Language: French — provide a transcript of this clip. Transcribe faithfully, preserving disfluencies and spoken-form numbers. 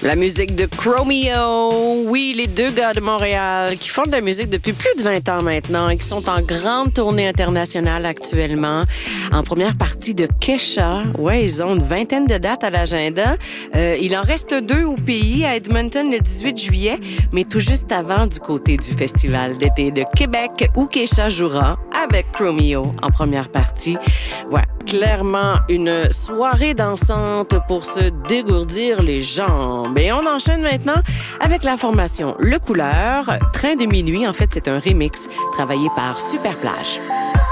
La musique de Chromeo. Oui, les deux gars de Montréal qui font de la musique depuis plus de vingt ans maintenant et qui sont en grande tournée internationale actuellement. En première partie de Kesha. Ouais, ils ont une vingtaine de dates à l'agenda. Euh, il en reste deux au pays, à Edmonton le dix-huit juillet, mais tout juste avant du côté du Festival d'été de Québec où Kesha jouera avec Chromeo en première partie. Ouais, clairement une soirée dansante pour se dégourdir les jambes. Et on enchaîne maintenant avec la formation Le Couleur. Train de minuit, en fait, c'est un remix travaillé par Super Plage.